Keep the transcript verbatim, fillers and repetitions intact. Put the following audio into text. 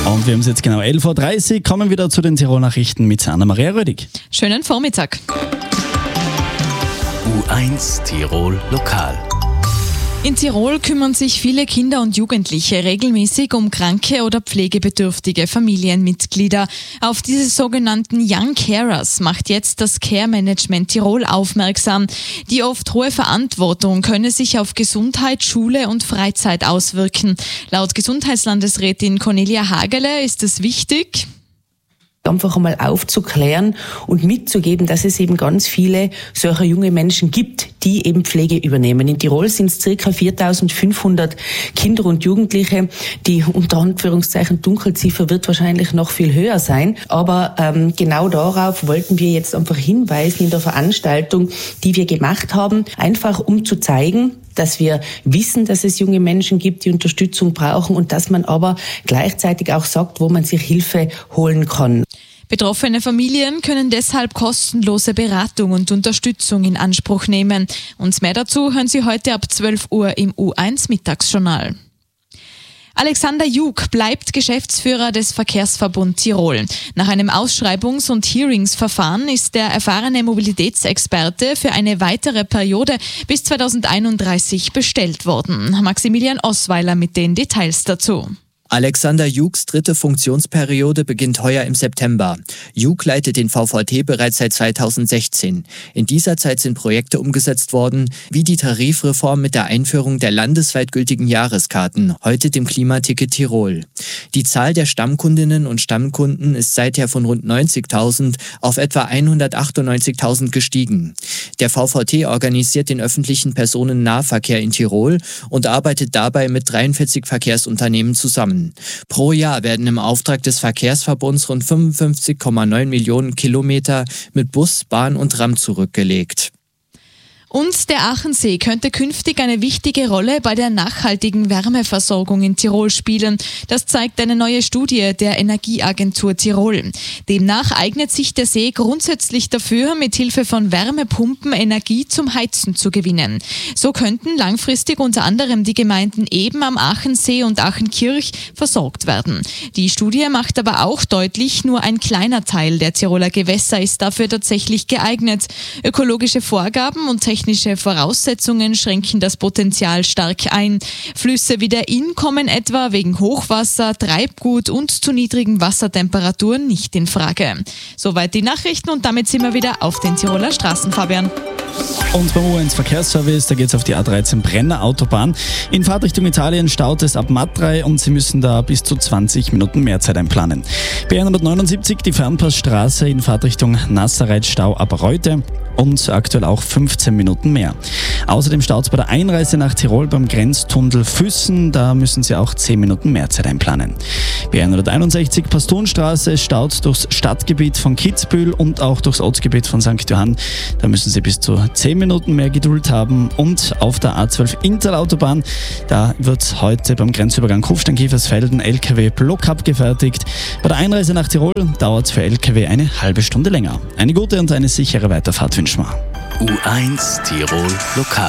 Und wir haben es jetzt genau elf Uhr dreißig, kommen wieder zu den Tirol-Nachrichten mit Anna-Maria Rödig. Schönen Vormittag. U eins Tirol Lokal. In Tirol kümmern sich viele Kinder und Jugendliche regelmäßig um kranke oder pflegebedürftige Familienmitglieder. Auf diese sogenannten Young Carers macht jetzt das Care Management Tirol aufmerksam. Die oft hohe Verantwortung könne sich auf Gesundheit, Schule und Freizeit auswirken. Laut Gesundheitslandesrätin Cornelia Hagele ist es wichtig, einfach einmal aufzuklären und mitzugeben, dass es eben ganz viele solcher junge Menschen gibt, die eben Pflege übernehmen. In Tirol sind es circa viertausendfünfhundert Kinder und Jugendliche. Die unter Anführungszeichen Dunkelziffer wird wahrscheinlich noch viel höher sein. Aber ähm, genau darauf wollten wir jetzt einfach hinweisen in der Veranstaltung, die wir gemacht haben, einfach um zu zeigen, dass wir wissen, dass es junge Menschen gibt, die Unterstützung brauchen und dass man aber gleichzeitig auch sagt, wo man sich Hilfe holen kann. Betroffene Familien können deshalb kostenlose Beratung und Unterstützung in Anspruch nehmen. Und mehr dazu hören Sie heute ab zwölf Uhr im U eins Mittagsjournal. Alexander Jug bleibt Geschäftsführer des Verkehrsverbund Tirol. Nach einem Ausschreibungs- und Hearingsverfahren ist der erfahrene Mobilitätsexperte für eine weitere Periode bis zweitausendeinunddreißig bestellt worden. Maximilian Osweiler mit den Details dazu. Alexander Jugs dritte Funktionsperiode beginnt heuer im September. Jug leitet den V V T bereits seit zweitausendsechzehn. In dieser Zeit sind Projekte umgesetzt worden, wie die Tarifreform mit der Einführung der landesweit gültigen Jahreskarten, heute dem Klimaticket Tirol. Die Zahl der Stammkundinnen und Stammkunden ist seither von rund neunzigtausend auf etwa hundertachtundneunzigtausend gestiegen. Der V V T organisiert den öffentlichen Personennahverkehr in Tirol und arbeitet dabei mit dreiundvierzig Verkehrsunternehmen zusammen. Pro Jahr werden im Auftrag des Verkehrsverbunds rund fünfundfünfzig Komma neun Millionen Kilometer mit Bus, Bahn und Tram zurückgelegt. Und der Achensee könnte künftig eine wichtige Rolle bei der nachhaltigen Wärmeversorgung in Tirol spielen. Das zeigt eine neue Studie der Energieagentur Tirol. Demnach eignet sich der See grundsätzlich dafür, mit Hilfe von Wärmepumpen Energie zum Heizen zu gewinnen. So könnten langfristig unter anderem die Gemeinden Eben am Achensee und Achenkirch versorgt werden. Die Studie macht aber auch deutlich, nur ein kleiner Teil der Tiroler Gewässer ist dafür tatsächlich geeignet. Ökologische Vorgaben und technische Technische Voraussetzungen schränken das Potenzial stark ein. Flüsse wie der Inn kommen etwa wegen Hochwasser, Treibgut und zu niedrigen Wassertemperaturen nicht in Frage. Soweit die Nachrichten und damit sind wir wieder auf den Tiroler Straßen, Fabian. Und beim U eins Verkehrsservice, da geht es auf die A dreizehn Brenner Autobahn. In Fahrtrichtung Italien staut es ab Matrei und Sie müssen da bis zu zwanzig Minuten mehr Zeit einplanen. B hundertneunundsiebzig, die Fernpassstraße in Fahrtrichtung Nassereit, Stau ab Reute und aktuell auch fünfzehn Minuten mehr. Außerdem staut es bei der Einreise nach Tirol beim Grenztunnel Füssen, da müssen Sie auch zehn Minuten mehr Zeit einplanen. B hunderteinundsechzig Pastonstraße staut durchs Stadtgebiet von Kitzbühel und auch durchs Ortsgebiet von Sankt Johann, da müssen Sie bis zu zehn Minuten mehr Geduld haben. Und auf der A zwölf Interautobahn, da wird heute beim Grenzübergang Kufstein-Kiefersfelden L K W-Block abgefertigt. Bei der Einreise nach Tirol dauert es für L K W eine halbe Stunde länger. Eine gute und eine sichere Weiterfahrt wünschen wir. U eins Tirol Lokal.